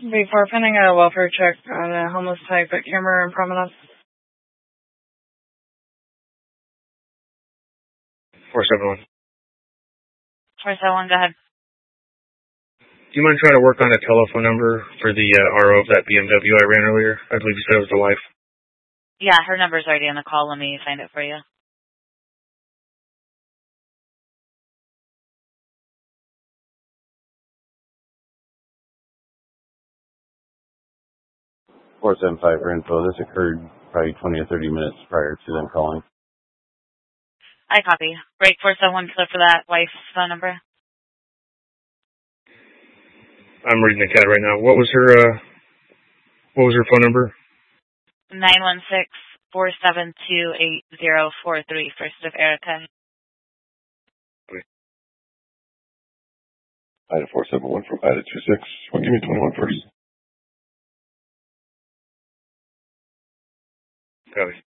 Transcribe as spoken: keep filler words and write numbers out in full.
Before pending a welfare check on a homeless type at Camera and Promenade. four seven one. four seven one, go ahead. Do you mind trying to work on a telephone number for the uh, R O of that B M W I ran earlier? I believe you said it was the wife. Yeah, her number's already on the call. Let me find it for you. four seven five for info. This occurred probably twenty or thirty minutes prior to them calling. I copy. Break four seven one, clear for that wife's phone number. I'm reading the C A D right now. What was her, uh, what was her phone number? nine one six, four seven two, eight zero four three, first of Erica. Ida four seven one from Ida two six. Well, give me twenty-one first. Copy.